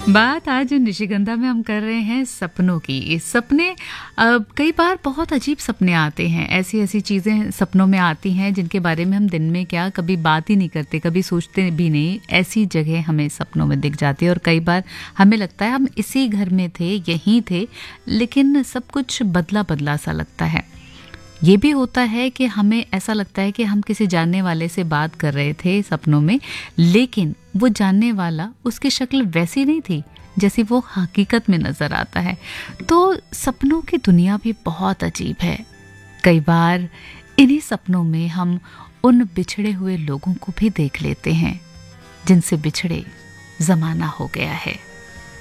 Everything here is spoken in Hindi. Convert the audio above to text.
बात आज निशिगंधा में हम कर रहे हैं सपनों की। ये सपने कई बार बहुत अजीब सपने आते हैं। ऐसी ऐसी चीज़ें सपनों में आती हैं जिनके बारे में हम दिन में क्या कभी बात ही नहीं करते, कभी सोचते भी नहीं। ऐसी जगह हमें सपनों में दिख जाती है और कई बार हमें लगता है हम इसी घर में थे, यहीं थे, लेकिन सब कुछ बदला बदला सा लगता है। ये भी होता है कि हमें ऐसा लगता है कि हम किसी जानने वाले से बात कर रहे थे सपनों में, लेकिन वो जानने वाला उसकी शक्ल वैसी नहीं थी जैसी वो हकीकत में नजर आता है। तो सपनों की दुनिया भी बहुत अजीब है। कई बार इन्हीं सपनों में हम उन बिछड़े हुए लोगों को भी देख लेते हैं जिनसे बिछड़े जमाना हो गया है।